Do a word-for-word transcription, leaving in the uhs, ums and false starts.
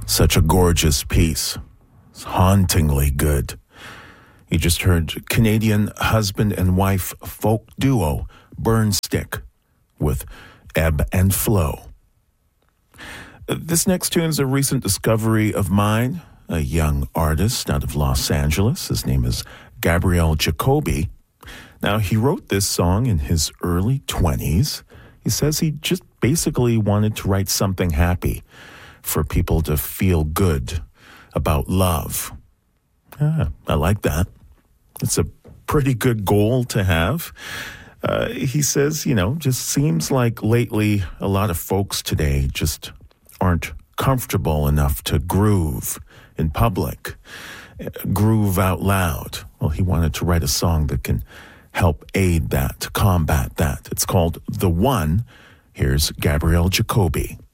Such a gorgeous piece. It's hauntingly good. You just heard Canadian husband and wife folk duo Burnstick with Ebb and Flow. This next tune is a recent discovery of mine, a young artist out of Los Angeles. His name is Gabriel Jacoby. Now, he wrote this song in his early twenties. He says he just basically wanted to write something happy for people to feel good about love. Ah, I like that. It's a pretty good goal to have. Uh, he says, you know, just seems like lately a lot of folks today just aren't comfortable enough to groove in public, groove out loud. Well, he wanted to write a song that can help aid that, to combat that. It's called The One. Here's Gabriel Jacoby.